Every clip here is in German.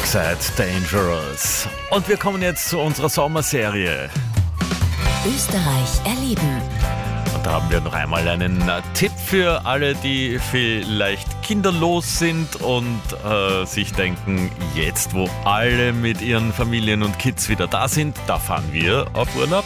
Darkside Dangerous. Und wir kommen jetzt zu unserer Sommerserie. Österreich erleben. Und da haben wir noch einmal einen Tipp für alle, die vielleicht kinderlos sind und sich denken, jetzt wo alle mit ihren Familien und Kids wieder da sind, da fahren wir auf Urlaub.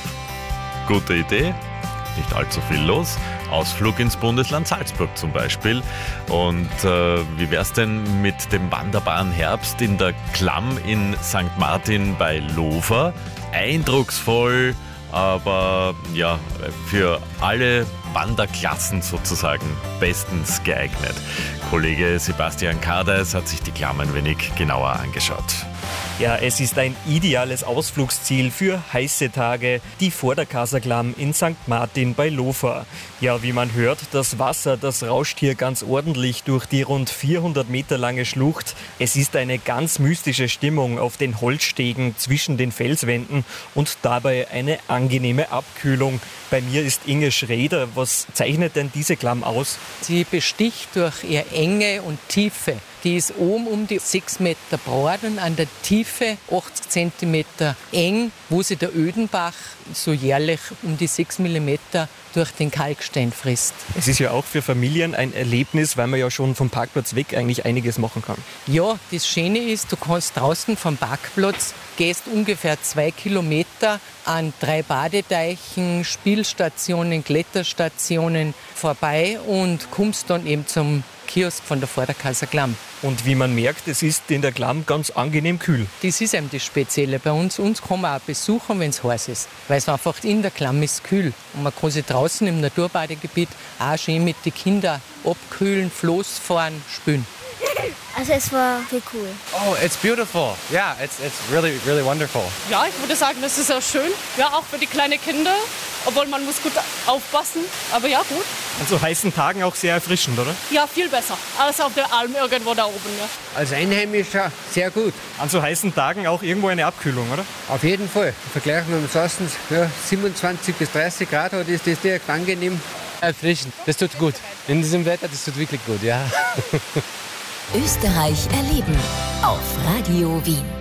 Gute Idee, nicht allzu viel los. Ausflug ins Bundesland Salzburg zum Beispiel. Und wie wär's denn mit dem wunderbaren Herbst in der Klamm in St. Martin bei Lofer? Eindrucksvoll, aber ja, für alle Wanderklassen sozusagen bestens geeignet. Kollege Sebastian Kardeis hat sich die Klamm ein wenig genauer angeschaut. Ja, es ist ein ideales Ausflugsziel für heiße Tage, die Vorderkaserklamm in St. Martin bei Lofer. Ja, wie man hört, das Wasser, das rauscht hier ganz ordentlich durch die rund 400 Meter lange Schlucht. Es ist eine ganz mystische Stimmung auf den Holzstegen zwischen den Felswänden und dabei eine angenehme Abkühlung. Bei mir ist Inge Schreder. Was zeichnet denn diese Klamm aus? Sie besticht durch ihre Enge und Tiefe. Die ist oben um die 6 Meter breit und an der Tiefe 80 Zentimeter eng, wo sich der Ödenbach so jährlich um die 6 Millimeter durch den Kalkstein frisst. Es ist ja auch für Familien ein Erlebnis, weil man ja schon vom Parkplatz weg eigentlich einiges machen kann. Ja, das Schöne ist, du kannst draußen vom Parkplatz, gehst ungefähr 2 Kilometer an 3 Badeteichen, Spielstationen, Kletterstationen vorbei und kommst dann eben zum Kiosk von der Vorderkaser Klamm. Und wie man merkt, es ist in der Klamm ganz angenehm kühl. Das ist eben das Spezielle bei uns. Uns kann man auch besuchen, wenn es heiß ist. Weil es einfach in der Klamm ist kühl. Und man kann sich draußen im Naturbadegebiet auch schön mit den Kindern abkühlen, Floß fahren, spülen. Also es war viel cool. Oh, it's beautiful. Yeah, it's really, really wonderful. Ja, ich würde sagen, das ist sehr schön. Ja, auch für die kleinen Kinder. Obwohl man muss gut aufpassen. Aber ja, gut. An so heißen Tagen auch sehr erfrischend, oder? Ja, viel besser als auf der Alm irgendwo da oben. Ja. Als Einheimischer sehr gut. An so heißen Tagen auch irgendwo eine Abkühlung, oder? Auf jeden Fall. Im Vergleich mit dem Sassen, ja, 27 bis 30 Grad hat, ist das direkt angenehm. Erfrischend, das tut gut. In diesem Wetter, das tut wirklich gut, ja. Österreich erleben auf Radio Wien.